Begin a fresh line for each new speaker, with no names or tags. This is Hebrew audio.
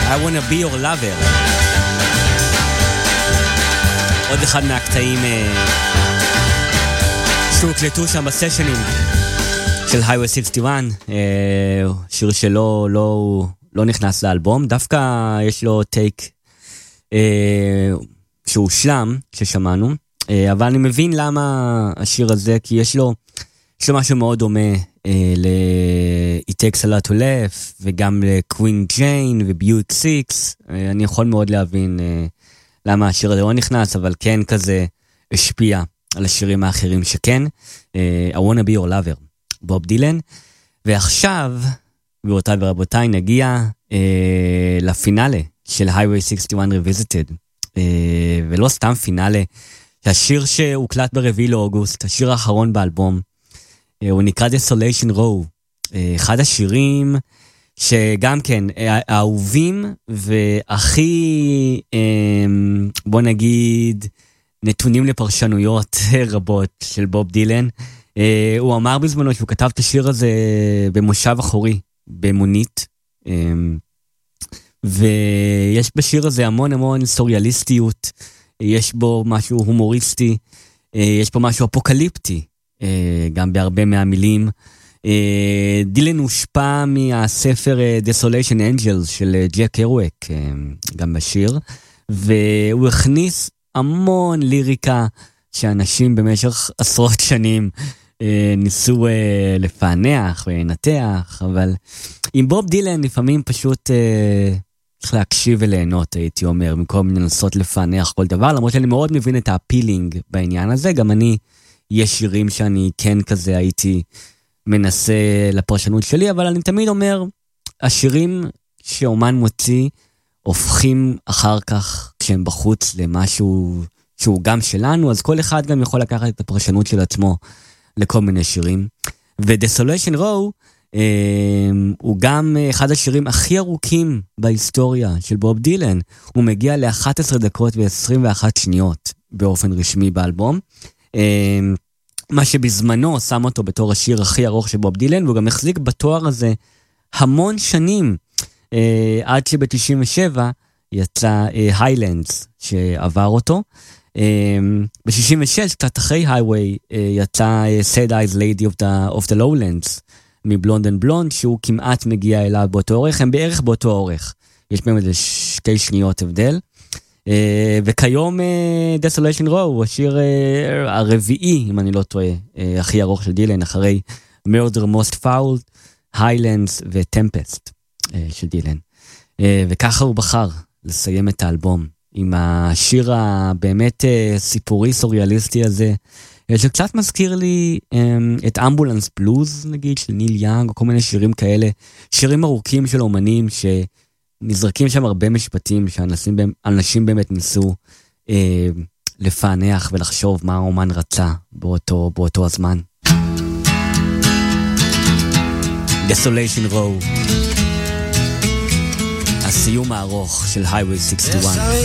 I wanna be your lover. עוד אחד מהקטעים שהוקלטו שם בסשנים של Highway 61, שיר שלו לא נכנס לאלבום, דווקא יש לו טייק שהוא שלם ששמענו, אבל אני מבין למה השיר הזה, כי יש לו משהו מאוד דומה ל-It Takes a Lot to Laugh, וגם ל-Queen Jane ו-Buick 6, אני יכול מאוד להבין למה השיר הזה לא נכנס, אבל כן כזה השפיע על השירים האחרים שכן. I wanna be your lover, בוב דילן. ועכשיו, גבירותיי ורבותיי, נגיע לפינאלה של Highway 61 Revisited. ולא סתם פינאלה, השיר שהוקלט ב4 לאוגוסט, השיר האחרון באלבום, הוא נקרא Desolation Row. אחד השירים שגם כן, האהובים והכי, בוא נגיד, נתונים לפרשנויות רבות של בוב דילן. הוא אמר בזמנו שהוא כתב את השיר הזה במושב אחורי, במונית, ויש בשיר הזה המון סוריאליסטיות, יש בו משהו הומוריסטי, יש בו משהו אפוקליפטי, גם בהרבה מהמילים. דילן הושפע מהספר Desolation Angels של ג'ק קרואק, גם בשיר, והוא הכניס המון ליריקה שאנשים במשך עשרות שנים ניסו לפענח ולנתח, אבל עם בוב דילן לפעמים פשוט צריך להקשיב וליהנות, הייתי אומר, במקום לנסות לפענח כל דבר, למרות שאני מאוד מבין את הפילינג בעניין הזה, גם אני, יש שירים שאני כן כזה הייתי מנסה לפרשנות שלי, אבל אני תמיד אומר, השירים שאומן מוציא, הופכים אחר כך, כשהם בחוץ למשהו שהוא גם שלנו, אז כל אחד גם יכול לקחת את הפרשנות של עצמו לכל מיני שירים. ו-Desolation Row הוא גם אחד השירים הכי ארוכים בהיסטוריה של בוב דילן. הוא מגיע ל-11 דקות ו-21 שניות באופן רשמי באלבום. מה שבזמנו שם אותו בתור השיר הכי ארוך של בוב דילן, והוא גם החזיק בתואר הזה המון שנים, עד שב-97 יצא היילנדס שעבר אותו. ב-66, קצת אחרי Highway, יצא Sad Eyes Lady of the Lowlands מבלונד אנד בלונד, שהוא כמעט מגיע אליו באותו אורך, הם בערך באותו אורך, יש בהם איזה 2 שניות הבדל. וכיום Desolation Row הוא השיר הרביעי, אם אני לא טועה, הכי ארוך של דילן, אחרי Murder Most Foul, Highlands ו-Tempest של דילן. וככה הוא בחר לסיים את האלבום עם השיר הבאמת סיפורי סוריאליסטי הזה, שקצת מזכיר לי את אמבולנס בלוז נגיד של ניל יאנג, או כל מיני שירים כאלה, שירים ארוכים של אומנים שנזרקים שם הרבה משפטים שאנשים באמת ניסו לפענח ולחשוב מה האומן רצה באותו הזמן. Desolation Row, הסיום הארוך של Highway 61.